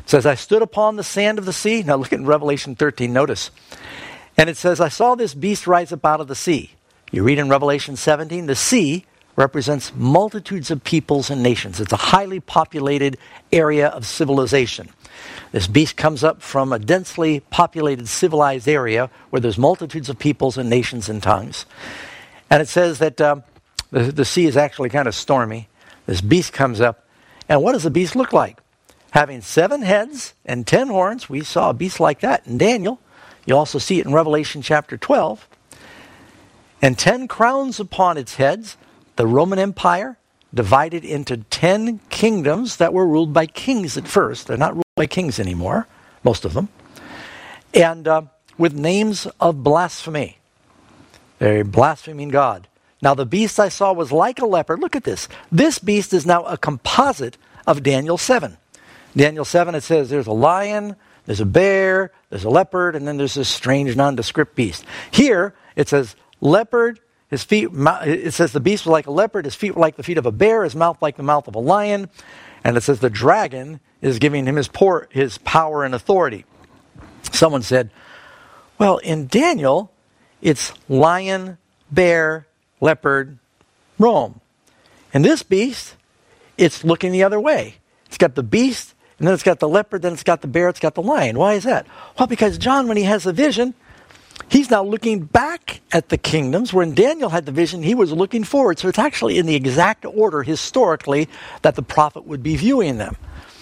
It says, I stood upon the sand of the sea. Now look at Revelation 13, notice. And it says, I saw this beast rise up out of the sea. You read in Revelation 17, the sea represents multitudes of peoples and nations. It's a highly populated area of civilization. This beast comes up from a densely populated, civilized area where there's multitudes of peoples and nations and tongues. And it says that the sea is actually kind of stormy. This beast comes up. And what does the beast look like? Having 7 heads and 10 horns. We saw a beast like that in Daniel. You also see it in Revelation chapter 12. And 10 crowns upon its heads. The Roman Empire divided into 10 kingdoms that were ruled by kings at first. They're not ruled by kings anymore, most of them. And with names of blasphemy. They're blaspheming God. Now the beast I saw was like a leopard. Look at this. This beast is now a composite of Daniel 7. Daniel 7, it says there's a lion, there's a bear, there's a leopard, and then there's this strange nondescript beast. Here, it says leopard, his feet, it says the beast was like a leopard, his feet were like the feet of a bear, his mouth like the mouth of a lion, and it says the dragon is giving him his power and authority. Someone said, well, in Daniel, it's lion, bear, leopard, Rome. And this beast, it's looking the other way. It's got the beast, and then it's got the leopard, then it's got the bear, it's got the lion. Why is that? Well, because John, when he has a vision, he's now looking back at the kingdoms. When Daniel had the vision, he was looking forward. So it's actually in the exact order historically that the prophet would be viewing them.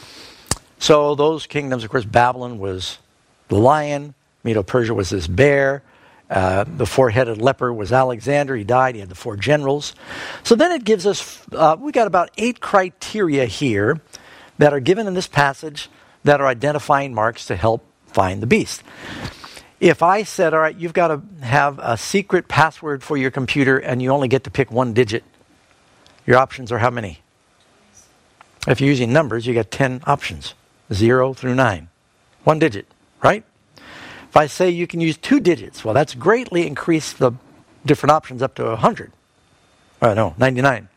So those kingdoms, of course, Babylon was the lion, Medo-Persia was this bear, the 4-headed leopard was Alexander. He died. He had the 4 generals. So then it gives us, we got about 8 criteria here that are given in this passage that are identifying marks to help find the beast. If I said, all right, you've got to have a secret password for your computer and you only get to pick 1 digit, your options are how many? If you're using numbers, you got 10 options, 0 through 9. 1 digit, right? If I say you can use 2 digits, well, that's greatly increased the different options up to 100. 99.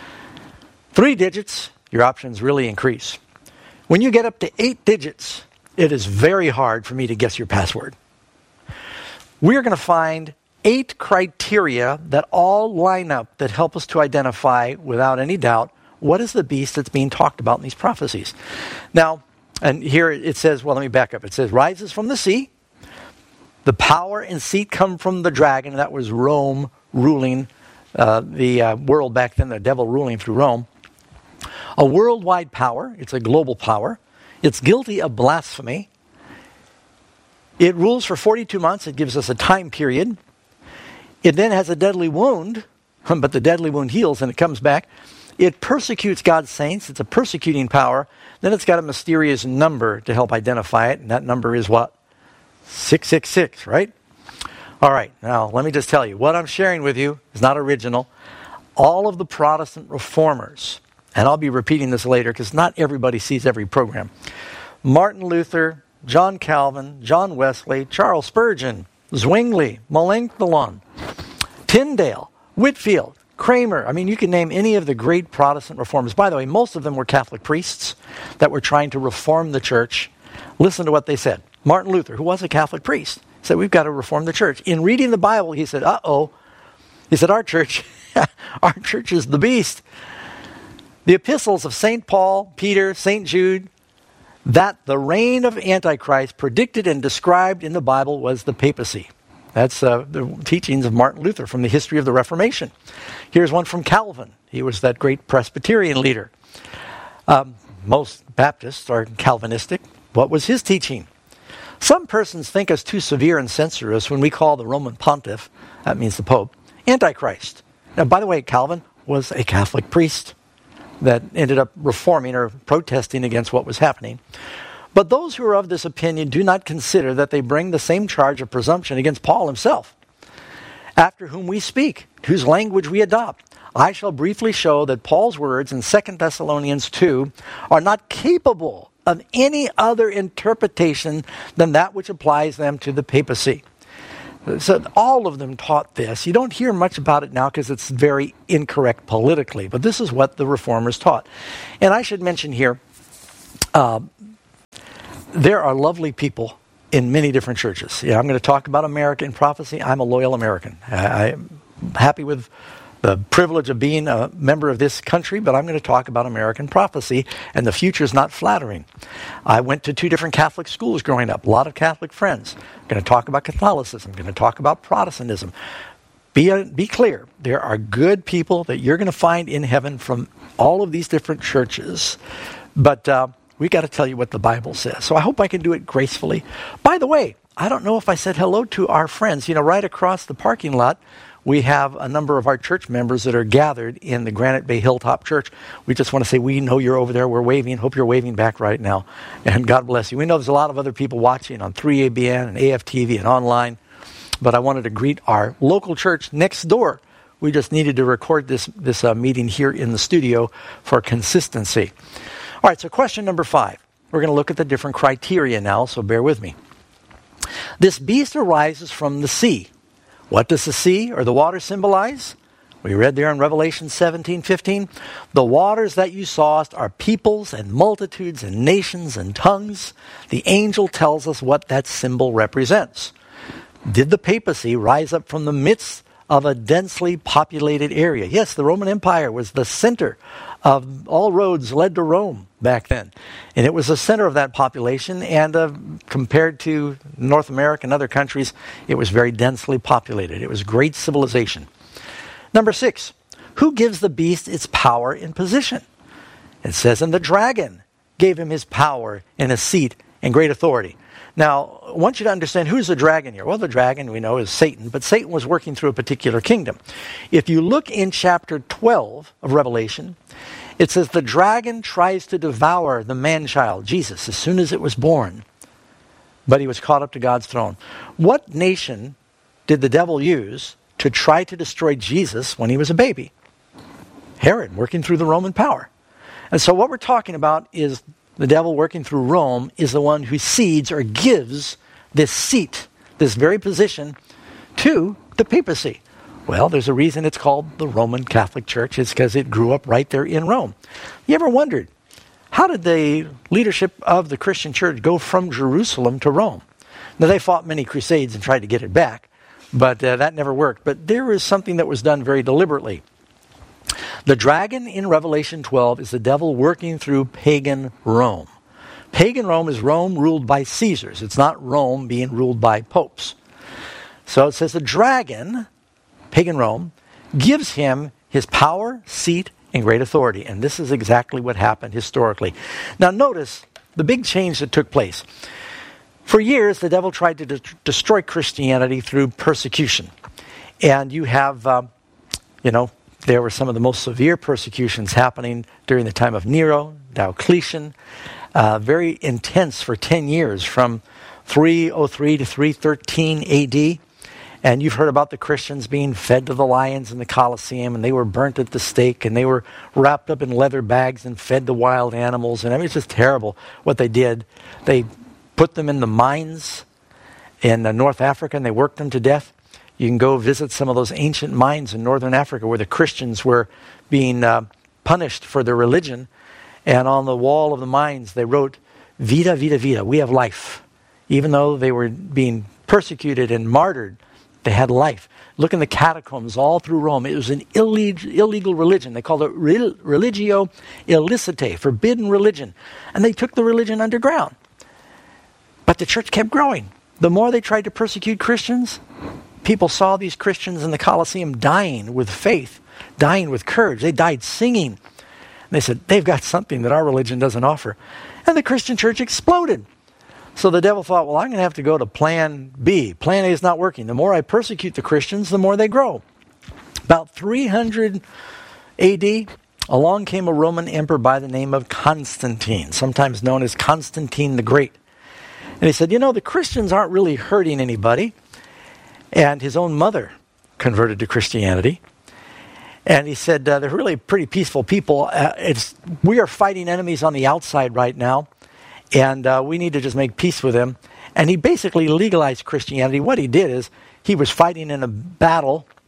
3 digits, your options really increase. When you get up to 8 digits, it is very hard for me to guess your password. We're going to find 8 criteria that all line up that help us to identify, without any doubt, what is the beast that's being talked about in these prophecies. Now, and here it says, well, let me back up. It says, rises from the sea. The power and seat come from the dragon. That was Rome ruling the world back then, the devil ruling through Rome. A worldwide power. It's a global power. It's guilty of blasphemy. It rules for 42 months. It gives us a time period. It then has a deadly wound, but the deadly wound heals and it comes back. It persecutes God's saints. It's a persecuting power. Then it's got a mysterious number to help identify it, and that number is what? 666, right? All right, now let me just tell you, what I'm sharing with you is not original. All of the Protestant reformers, and I'll be repeating this later because not everybody sees every program. Martin Luther, John Calvin, John Wesley, Charles Spurgeon, Zwingli, Melanchthon, Tyndale, Whitfield, Kramer. I mean, you can name any of the great Protestant reformers. By the way, most of them were Catholic priests that were trying to reform the church. Listen to what they said. Martin Luther, who was a Catholic priest, said, we've got to reform the church. In reading the Bible, he said, He said, our church is the beast. The epistles of St. Paul, Peter, St. Jude, that the reign of Antichrist predicted and described in the Bible was the papacy. That's the teachings of Martin Luther from the history of the Reformation. Here's one from Calvin. He was that great Presbyterian leader. Most Baptists are Calvinistic. What was his teaching? Some persons think us too severe and censorious when we call the Roman pontiff, that means the Pope, Antichrist. Now, by the way, Calvin was a Catholic priest that ended up reforming or protesting against what was happening. But those who are of this opinion do not consider that they bring the same charge of presumption against Paul himself, after whom we speak, whose language we adopt. I shall briefly show that Paul's words in 2 Thessalonians 2 are not capable of any other interpretation than that which applies them to the papacy. So all of them taught this. You don't hear much about it now because it's very incorrect politically, but this is what the reformers taught. And I should mention here, there are lovely people in many different churches. Yeah, I'm going to talk about America in prophecy. I'm a loyal American. I'm happy with the privilege of being a member of this country, but I'm going to talk about American prophecy, and the future is not flattering. I went to 2 different Catholic schools growing up, a lot of Catholic friends. I'm going to talk about Catholicism, I'm going to talk about Protestantism. Be clear, there are good people that you're going to find in heaven from all of these different churches, but we got to tell you what the Bible says. So I hope I can do it gracefully. By the way, I don't know if I said hello to our friends. You know, right across the parking lot, we have a number of our church members that are gathered in the Granite Bay Hilltop Church. We just want to say, we know you're over there. We're waving. Hope you're waving back right now. And God bless you. We know there's a lot of other people watching on 3ABN and AFTV and online. But I wanted to greet our local church next door. We just needed to record this meeting here in the studio for consistency. All right, so question number 5. We're going to look at the different criteria now, so bear with me. This beast arises from the sea. What does the sea or the water symbolize? We read there in Revelation 17:15. The waters that you sawest are peoples and multitudes and nations and tongues. The angel tells us what that symbol represents. Did the papacy rise up from the midst of a densely populated area? Yes, the Roman Empire was the center of all roads led to Rome back then. And it was the center of that population, and compared to North America and other countries, it was very densely populated. It was great civilization. Number 6, who gives the beast its power and position? It says, and the dragon gave him his power and a seat and great authority. Now, I want you to understand, who's the dragon here? Well, the dragon, we know, is Satan, but Satan was working through a particular kingdom. If you look in chapter 12 of Revelation, it says the dragon tries to devour the man-child, Jesus, as soon as it was born, but he was caught up to God's throne. What nation did the devil use to try to destroy Jesus when he was a baby? Herod, working through the Roman power. And so what we're talking about is the devil working through Rome is the one who cedes or gives this seat, this very position, to the papacy. Well, there's a reason it's called the Roman Catholic Church. It's because it grew up right there in Rome. You ever wondered, how did the leadership of the Christian church go from Jerusalem to Rome? Now, they fought many crusades and tried to get it back, but that never worked. But there was something that was done very deliberately. The dragon in Revelation 12 is the devil working through pagan Rome. Pagan Rome is Rome ruled by Caesars. It's not Rome being ruled by popes. So it says the dragon, pagan Rome, gives him his power, seat, and great authority. And this is exactly what happened historically. Now notice the big change that took place. For years, the devil tried to destroy Christianity through persecution. And you have, there were some of the most severe persecutions happening during the time of Nero, Diocletian, very intense for 10 years, from 303 to 313 AD. And you've heard about the Christians being fed to the lions in the Colosseum, and they were burnt at the stake, and they were wrapped up in leather bags and fed to wild animals. And I mean, it's just terrible what they did. They put them in the mines in North Africa, and they worked them to death. You can go visit some of those ancient mines in northern Africa where the Christians were being punished for their religion. And on the wall of the mines, they wrote, "Vita, vita, vita," we have life. Even though they were being persecuted and martyred, they had life. Look in the catacombs all through Rome. It was an illegal religion. They called it religio illicitae, forbidden religion. And they took the religion underground. But the church kept growing. The more they tried to persecute Christians, people saw these Christians in the Colosseum dying with faith, dying with courage. They died singing. And they said, they've got something that our religion doesn't offer. And the Christian church exploded. So the devil thought, well, I'm going to have to go to plan B. Plan A is not working. The more I persecute the Christians, the more they grow. About 300 AD, along came a Roman emperor by the name of Constantine, sometimes known as Constantine the Great. And he said, the Christians aren't really hurting anybody. And his own mother converted to Christianity. And he said, they're really pretty peaceful people. We are fighting enemies on the outside right now. And we need to just make peace with them. And he basically legalized Christianity. What he did is he was fighting in a battle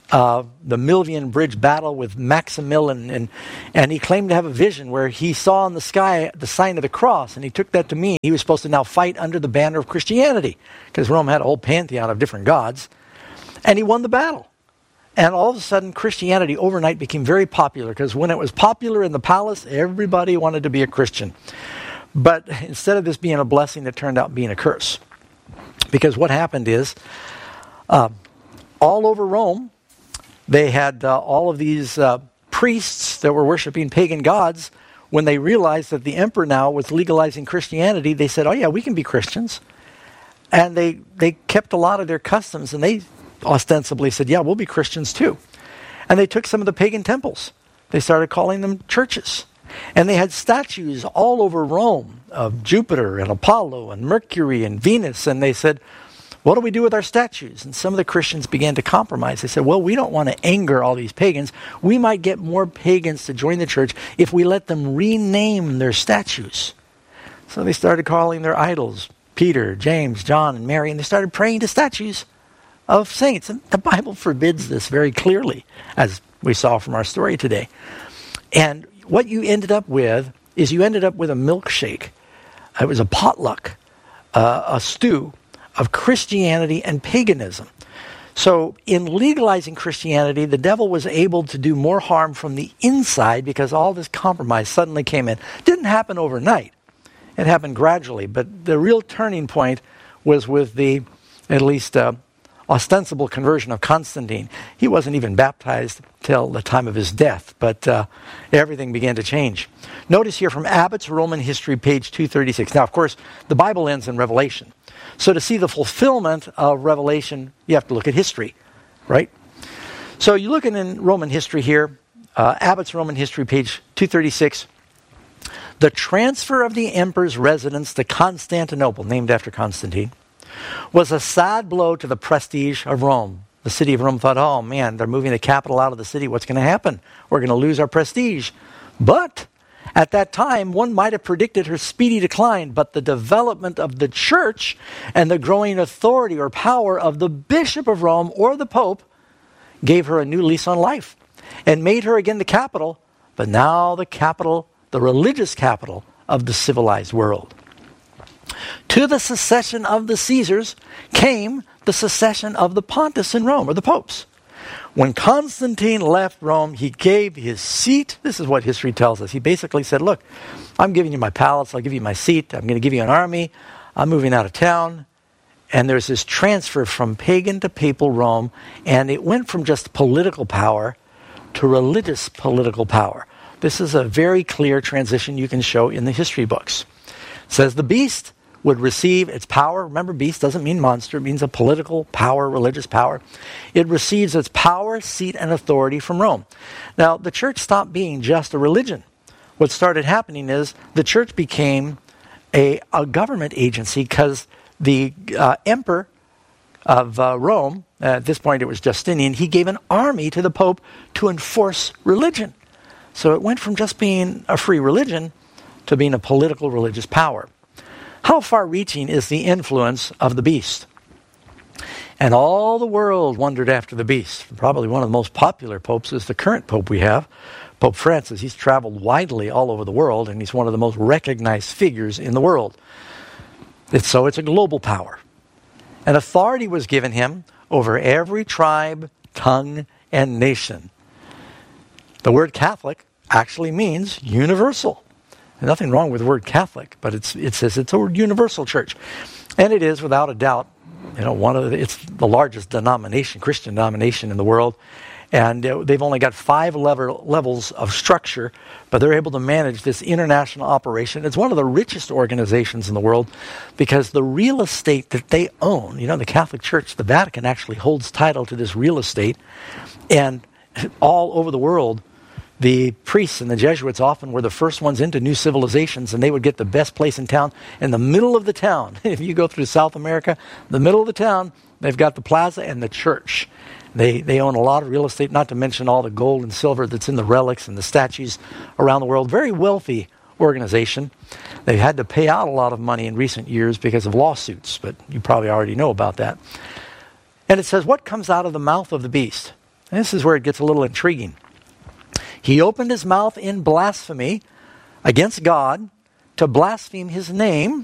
the Milvian Bridge battle with Maximilian, and he claimed to have a vision where he saw in the sky the sign of the cross, and he took that to mean he was supposed to now fight under the banner of Christianity, because Rome had a whole pantheon of different gods, and he won the battle. And all of a sudden, Christianity overnight became very popular, because when it was popular in the palace, everybody wanted to be a Christian. But instead of this being a blessing, it turned out being a curse. Because what happened is, all over Rome, they had all of these priests that were worshiping pagan gods. When they realized that the emperor now was legalizing Christianity, they said, oh yeah, we can be Christians. And they kept a lot of their customs, and they ostensibly said, yeah, we'll be Christians too. And they took some of the pagan temples. They started calling them churches. And they had statues all over Rome of Jupiter and Apollo and Mercury and Venus. And they said, what do we do with our statues? And some of the Christians began to compromise. They said, well, we don't want to anger all these pagans. We might get more pagans to join the church if we let them rename their statues. So they started calling their idols Peter, James, John, and Mary, and they started praying to statues of saints. And the Bible forbids this very clearly, as we saw from our story today. And what you ended up with is you ended up with a milkshake. It was a potluck, a stew of Christianity and paganism. So in legalizing Christianity, the devil was able to do more harm from the inside because all this compromise suddenly came in. It didn't happen overnight. It happened gradually. But the real turning point was with the, at least, ostensible conversion of Constantine. He wasn't even baptized till the time of his death, but everything began to change. Notice here from Abbott's Roman History, page 236. Now, of course, the Bible ends in Revelation. So to see the fulfillment of Revelation, you have to look at history, right? So you look in Roman history here, Abbott's Roman History, page 236. The transfer of the emperor's residence to Constantinople, named after Constantine, was a sad blow to the prestige of Rome. The city of Rome thought, oh man, they're moving the capital out of the city. What's going to happen? We're going to lose our prestige. But at that time, one might have predicted her speedy decline, but the development of the church and the growing authority or power of the Bishop of Rome or the Pope gave her a new lease on life and made her again the capital, but now the capital, the religious capital of the civilized world. To the succession of the Caesars came the succession of the Pontiffs in Rome, or the popes. When Constantine left Rome, he gave his seat. This is what history tells us. He basically said, look, I'm giving you my palace, I'll give you my seat, I'm going to give you an army, I'm moving out of town. And there's this transfer from pagan to papal Rome, and it went from just political power to religious political power. This is a very clear transition you can show in the history books. It says the beast would receive its power. Remember, beast doesn't mean monster. It means a political power, religious power. It receives its power, seat, and authority from Rome. Now, the church stopped being just a religion. What started happening is the church became a government agency because the emperor of Rome, at this point it was Justinian, he gave an army to the Pope to enforce religion. So it went from just being a free religion to being a political religious power. How far-reaching is the influence of the beast? And all the world wondered after the beast. Probably one of the most popular popes is the current pope we have, Pope Francis. He's traveled widely all over the world, and he's one of the most recognized figures in the world. It's a global power. And authority was given him over every tribe, tongue, and nation. The word Catholic actually means universal. There's nothing wrong with the word Catholic, but it says it's a universal church. And it is, without a doubt, it's the largest denomination, Christian denomination in the world. And they've only got 5 levels of structure, but they're able to manage this international operation. It's one of the richest organizations in the world because the real estate that they own, the Catholic Church, the Vatican actually holds title to this real estate. And all over the world, the priests and the Jesuits often were the first ones into new civilizations, and they would get the best place in town. In the middle of the town, if you go through South America, the middle of the town, they've got the plaza and the church. They own a lot of real estate, not to mention all the gold and silver that's in the relics and the statues around the world. Very wealthy organization. They've had to pay out a lot of money in recent years because of lawsuits, but you probably already know about that. And it says, what comes out of the mouth of the beast? And this is where it gets a little intriguing. He opened his mouth in blasphemy against God to blaspheme his name.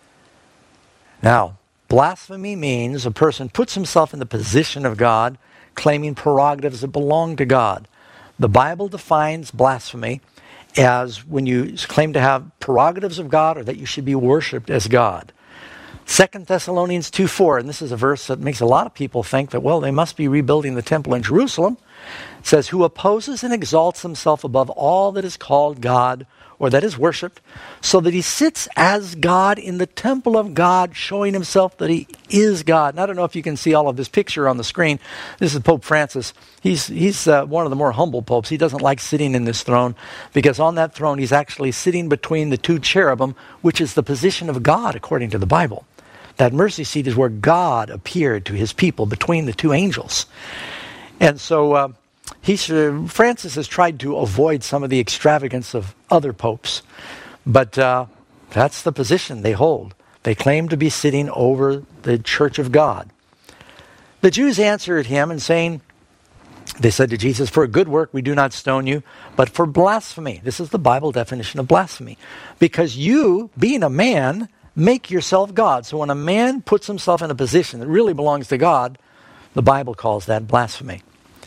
Now, blasphemy means a person puts himself in the position of God, claiming prerogatives that belong to God. The Bible defines blasphemy as when you claim to have prerogatives of God or that you should be worshipped as God. 2 Thessalonians 2:4, and this is a verse that makes a lot of people think that, well, they must be rebuilding the temple in Jerusalem. It says, who opposes and exalts himself above all that is called God or that is worshipped, so that he sits as God in the temple of God, showing himself that he is God. And I don't know if you can see all of this picture on the screen. This is Pope Francis. He's one of the more humble popes. He doesn't like sitting in this throne because on that throne he's actually sitting between the two cherubim, which is the position of God according to the Bible. That mercy seat is where God appeared to his people between the two angels. And so Francis has tried to avoid some of the extravagance of other popes. But that's the position they hold. They claim to be sitting over the church of God. The Jews answered him and saying, they said to Jesus, for a good work we do not stone you, but for blasphemy. This is the Bible definition of blasphemy. Because you, being a man, make yourself God. So when a man puts himself in a position that really belongs to God, the Bible calls that blasphemy.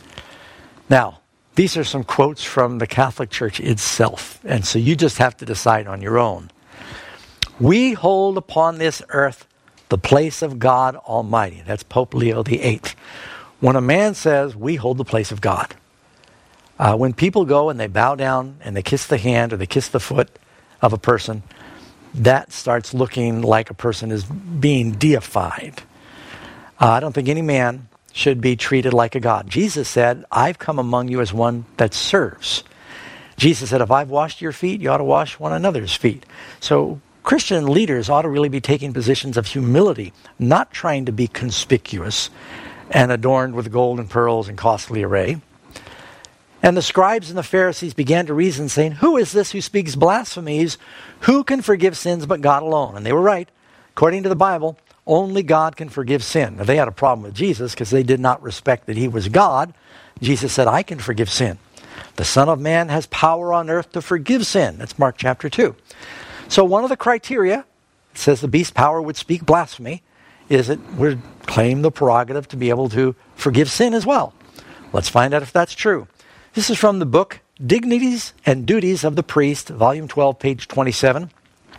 Now, these are some quotes from the Catholic Church itself. And so you just have to decide on your own. We hold upon this earth the place of God Almighty. That's Pope Leo VIII. When a man says, we hold the place of God. When people go and they bow down and they kiss the hand or they kiss the foot of a person, that starts looking like a person is being deified. I don't think any man should be treated like a god. Jesus said, I've come among you as one that serves. Jesus said, if I've washed your feet, you ought to wash one another's feet. So Christian leaders ought to really be taking positions of humility, not trying to be conspicuous and adorned with gold and pearls and costly array. And the scribes and the Pharisees began to reason, saying, who is this who speaks blasphemies? Who can forgive sins but God alone? And they were right. According to the Bible, only God can forgive sin. Now, they had a problem with Jesus because they did not respect that he was God. Jesus said, I can forgive sin. The Son of Man has power on earth to forgive sin. That's Mark chapter 2. So one of the criteria, it says the beast power would speak blasphemy, is it would claim the prerogative to be able to forgive sin as well. Let's find out if that's true. This is from the book Dignities and Duties of the Priest, volume 12, page 27.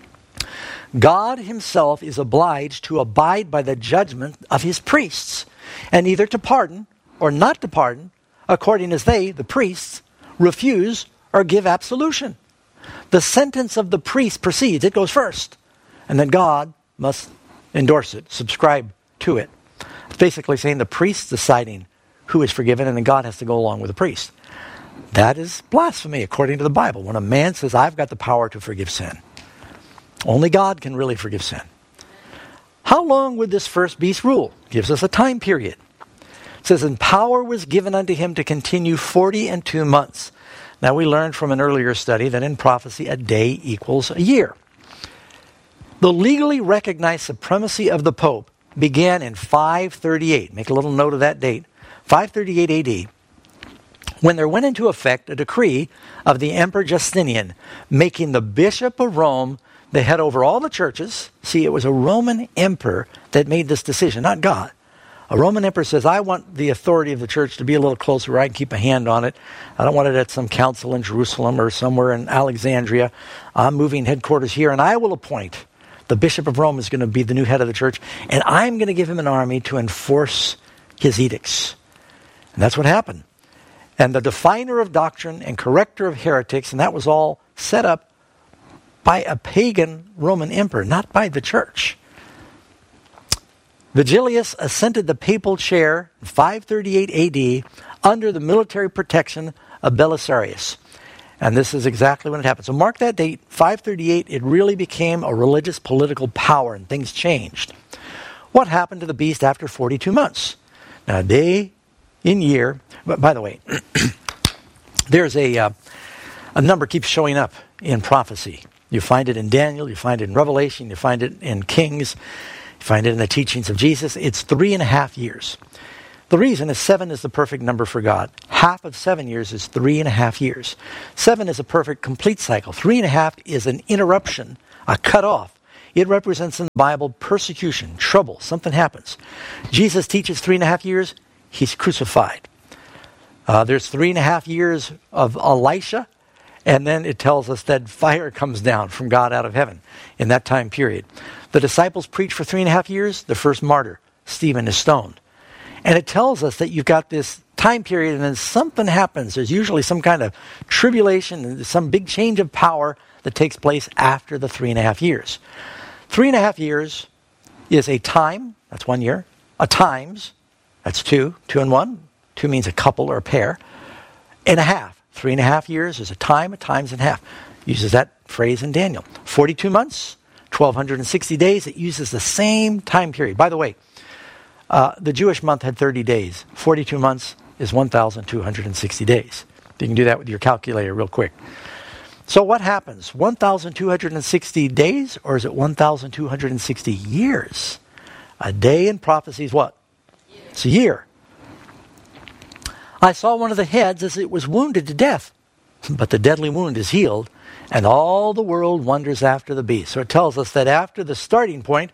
God himself is obliged to abide by the judgment of his priests, and either to pardon or not to pardon, according as they, the priests, refuse or give absolution. The sentence of the priest proceeds, it goes first, and then God must endorse it, subscribe to it. It's basically saying the priest's deciding who is forgiven, and then God has to go along with the priest. That is blasphemy according to the Bible. When a man says, I've got the power to forgive sin. Only God can really forgive sin. How long would this first beast rule? Gives us a time period. It says, and power was given unto him to continue 42 months. Now we learned from an earlier study that in prophecy a day equals a year. The legally recognized supremacy of the Pope began in 538. Make a little note of that date. 538 AD. When there went into effect a decree of the Emperor Justinian, making the Bishop of Rome the head over all the churches. See, it was a Roman emperor that made this decision, not God. A Roman emperor says, I want the authority of the church to be a little closer where I can keep a hand on it. I don't want it at some council in Jerusalem or somewhere in Alexandria. I'm moving headquarters here, and I will appoint the Bishop of Rome is going to be the new head of the church, and I'm going to give him an army to enforce his edicts. And that's what happened. And the definer of doctrine and corrector of heretics, and that was all set up by a pagan Roman emperor, not by the church. Vigilius ascended the papal chair in 538 AD under the military protection of Belisarius. And this is exactly when it happened. So mark that date, 538, it really became a religious political power and things changed. What happened to the beast after 42 months? Now, day in year, but by the way, there's a number keeps showing up in prophecy. You find it in Daniel, you find it in Revelation, you find it in Kings, you find it in the teachings of Jesus. It's 3.5 years. The reason is 7 is the perfect number for God. Half of 7 years is 3.5 years. 7 is a perfect complete cycle. 3.5 is an interruption, a cutoff. It represents in the Bible persecution, trouble, something happens. Jesus teaches 3.5 years, he's crucified. There's 3.5 years of Elisha, and then it tells us that fire comes down from God out of heaven in that time period. The disciples preach for 3.5 years. The first martyr, Stephen, is stoned. And it tells us that you've got this time period and then something happens. There's usually some kind of tribulation and some big change of power that takes place after the 3.5 years. 3.5 years is a time, that's 1 year. A times, that's 2, 2 and 1. 2 means a couple or a pair. And a half. 3.5 years is a time, a times and half. Uses that phrase in Daniel. 42 months, 1,260 days. It uses the same time period. By the way, the Jewish month had 30 days. 42 months is 1,260 days. You can do that with your calculator real quick. So what happens? 1,260 days, or is it 1,260 years? A day in prophecy is what? It's a year. I saw one of the heads as it was wounded to death, but the deadly wound is healed, and all the world wonders after the beast. So it tells us that after the starting point,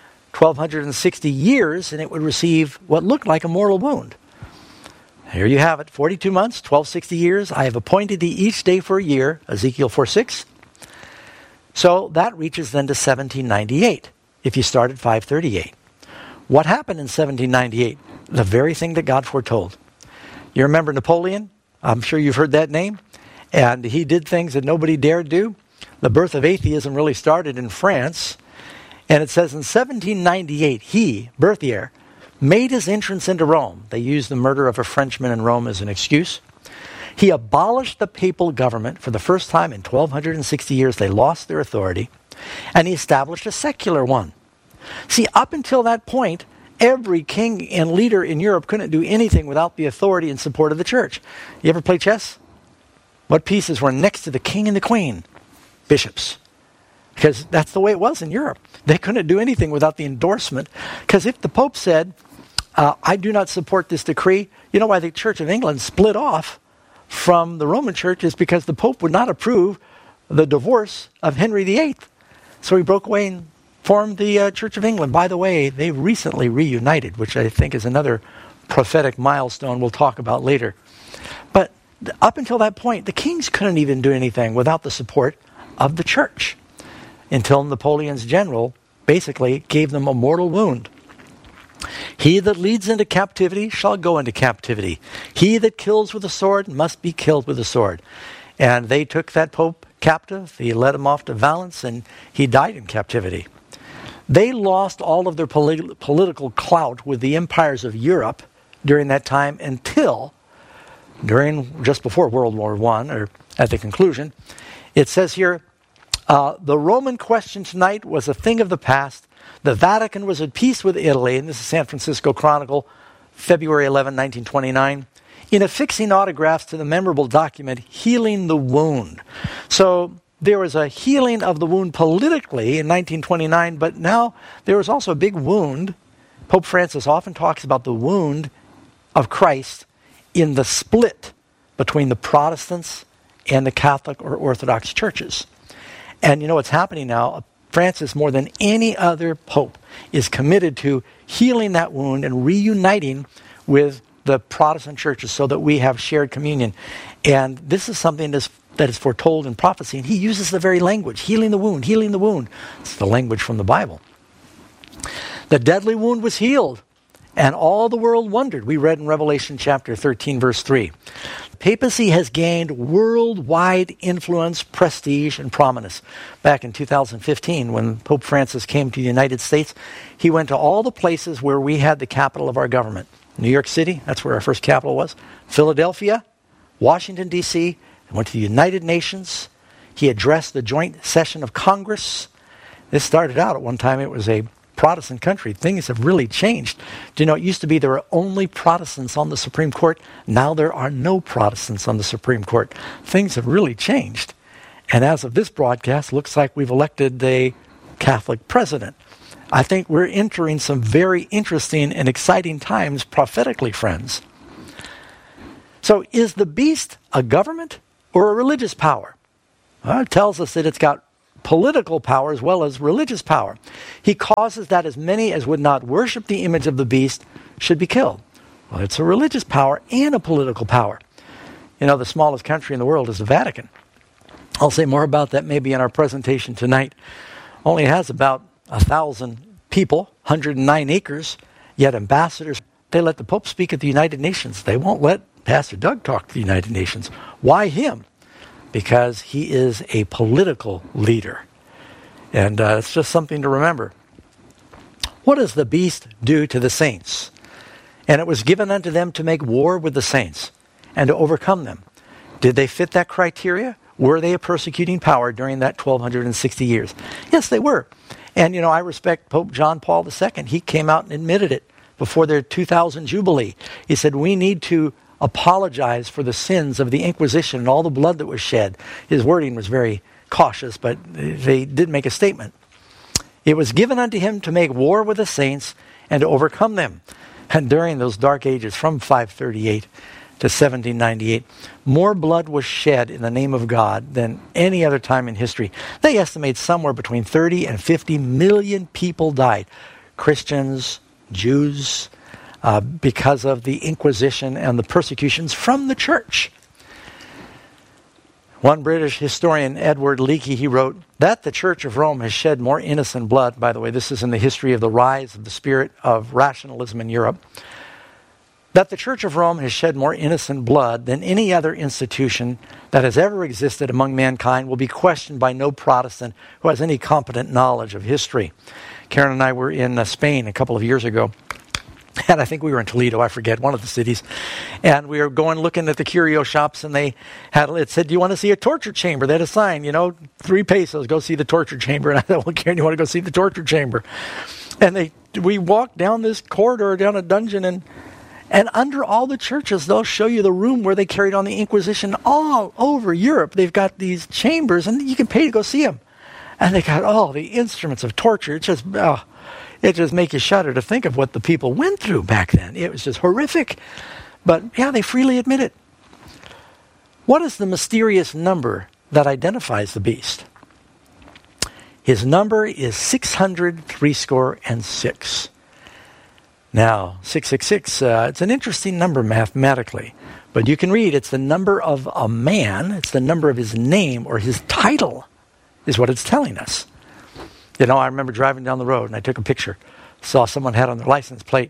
1,260 years, and it would receive what looked like a mortal wound. Here you have it, 42 months, 1,260 years. I have appointed thee each day for a year, Ezekiel 4:6. So that reaches then to 1798, if you start at 538. What happened in 1798? The very thing that God foretold. You remember Napoleon? I'm sure you've heard that name. And he did things that nobody dared do. The birth of atheism really started in France. And it says in 1798, he, Berthier, made his entrance into Rome. They used the murder of a Frenchman in Rome as an excuse. He abolished the papal government. For the first time in 1,260 years, they lost their authority. And he established a secular one. See, up until that point, every king and leader in Europe couldn't do anything without the authority and support of the church. You ever play chess? What pieces were next to the king and the queen? Bishops. Because that's the way it was in Europe. They couldn't do anything without the endorsement. Because if the Pope said, I do not support this decree, you know why the Church of England split off from the Roman Church is because the Pope would not approve the divorce of Henry VIII. So he broke away and formed the Church of England. By the way, they recently reunited, which I think is another prophetic milestone we'll talk about later. But up until that point, the kings couldn't even do anything without the support of the church, until Napoleon's general basically gave them a mortal wound. He that leads into captivity shall go into captivity. He that kills with a sword must be killed with a sword. And they took that pope captive. He led him off to Valence, and he died in captivity. They lost all of their political clout with the empires of Europe during that time until just before World War I, or at the conclusion. It says here, the Roman question tonight was a thing of the past. The Vatican was at peace with Italy, and this is San Francisco Chronicle, February 11, 1929, in affixing autographs to the memorable document, Healing the Wound. So there was a healing of the wound politically in 1929, but now there was also a big wound. Pope Francis often talks about the wound of Christ in the split between the Protestants and the Catholic or Orthodox churches. And you know what's happening now? Francis, more than any other pope, is committed to healing that wound and reuniting with the Protestant churches so that we have shared communion. And this is something that is foretold in prophecy. And he uses the very language, healing the wound, healing the wound. It's the language from the Bible. The deadly wound was healed, and all the world wondered. We read in Revelation chapter 13, verse 3. Papacy has gained worldwide influence, prestige, and prominence. Back in 2015, when Pope Francis came to the United States, he went to all the places where we had the capital of our government. New York City, that's where our first capital was. Philadelphia, Washington, D.C., and went to the United Nations. He addressed the joint session of Congress. This started out at one time, it was a Protestant country. Things have really changed. Do you know, it used to be there were only Protestants on the Supreme Court. Now there are no Protestants on the Supreme Court. Things have really changed. And as of this broadcast, looks like we've elected a Catholic president. I think we're entering some very interesting and exciting times prophetically, friends. So is the beast a government or a religious power? Well, it tells us that it's got political power as well as religious power. He causes that as many as would not worship the image of the beast should be killed. Well, it's a religious power and a political power. You know, the smallest country in the world is the Vatican. I'll say more about that maybe in our presentation tonight. Only has about 1,000 people, 109 acres, yet ambassadors. They let the Pope speak at the United Nations. They won't let Pastor Doug talk to the United Nations. Why him? Because he is a political leader. And it's just something to remember. What does the beast do to the saints? And it was given unto them to make war with the saints and to overcome them. Did they fit that criteria? Were they a persecuting power during that 1,260 years? Yes, they were. And, you know, I respect Pope John Paul II. He came out and admitted it before their 2000 Jubilee. He said, we need to apologize for the sins of the Inquisition and all the blood that was shed. His wording was very cautious, but they did make a statement. It was given unto him to make war with the saints and to overcome them. And during those dark ages, from 538 to 1798, more blood was shed in the name of God than any other time in history. They estimate somewhere between 30 and 50 million people died. Christians, Jews, because of the Inquisition and the persecutions from the church. One British historian, Edward Leakey, he wrote that the Church of Rome has shed more innocent blood. By the way, this is in the history of the rise of the spirit of rationalism in Europe. That the Church of Rome has shed more innocent blood than any other institution that has ever existed among mankind will be questioned by no Protestant who has any competent knowledge of history. Karen and I were in Spain a couple of years ago. And I think we were in Toledo, I forget, one of the cities. And we were going looking at the curio shops, and it said, do you want to see a torture chamber? They had a sign, 3 pesos, go see the torture chamber. And I thought, well, Karen, you want to go see the torture chamber? And we walked down this corridor, down a dungeon, and under all the churches, they'll show you the room where they carried on the Inquisition all over Europe. They've got these chambers, and you can pay to go see them. And they got all the instruments of torture. It just makes you shudder to think of what the people went through back then. It was just horrific. But yeah, they freely admit it. What is the mysterious number that identifies the beast? His number is 666. Now, 666, it's an interesting number mathematically. But you can read it's the number of a man, it's the number of his name or his title is what it's telling us. I remember driving down the road and I took a picture. Saw someone had on their license plate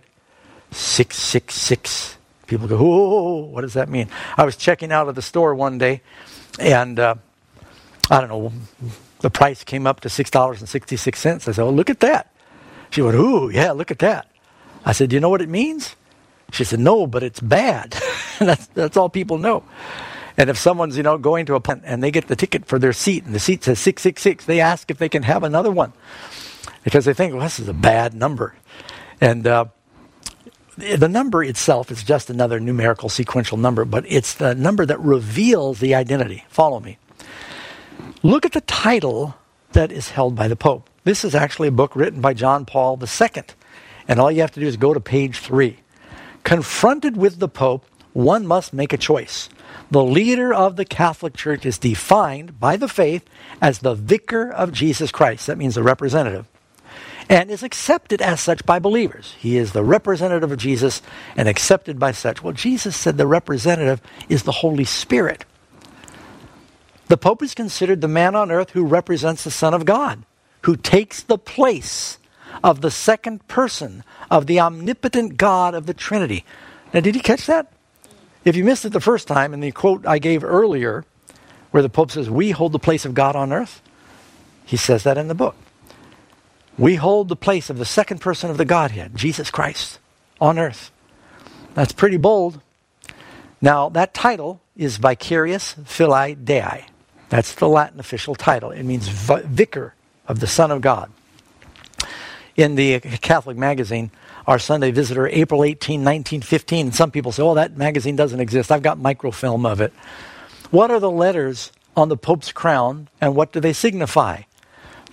666. People go, whoa, what does that mean? I was checking out of the store one day and I don't know, the price came up to $6.66. I said, oh, look at that. She went, ooh, yeah, look at that. I said, do you know what it means? She said, no, but it's bad. that's all people know. And if someone's, going to a plant and they get the ticket for their seat and the seat says 666, they ask if they can have another one because they think, well, this is a bad number. And the number itself is just another numerical sequential number, but it's the number that reveals the identity. Follow me. Look at the title that is held by the Pope. This is actually a book written by John Paul II. And all you have to do is go to page 3. Confronted with the Pope, one must make a choice. The leader of the Catholic Church is defined by the faith as the vicar of Jesus Christ. That means the representative. And is accepted as such by believers. He is the representative of Jesus and accepted by such. Well, Jesus said the representative is the Holy Spirit. The Pope is considered the man on earth who represents the Son of God, who takes the place of the second person of the omnipotent God of the Trinity. Now, did you catch that? If you missed it the first time in the quote I gave earlier, where the Pope says, we hold the place of God on earth, he says that in the book. We hold the place of the second person of the Godhead, Jesus Christ, on earth. That's pretty bold. Now, that title is Vicarius Filii Dei. That's the Latin official title. It means vicar of the Son of God. In the Catholic magazine, Our Sunday Visitor, April 18, 1915. And some people say, oh, that magazine doesn't exist. I've got microfilm of it. What are the letters on the Pope's crown, and what do they signify?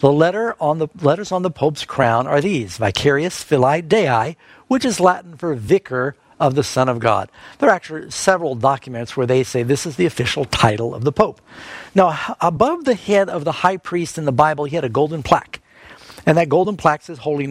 The letters on the Pope's crown are these: Vicarius Filii Dei, which is Latin for Vicar of the Son of God. There are actually several documents where they say this is the official title of the Pope. Now, above the head of the high priest in the Bible, he had a golden plaque. And that golden plaque says Holy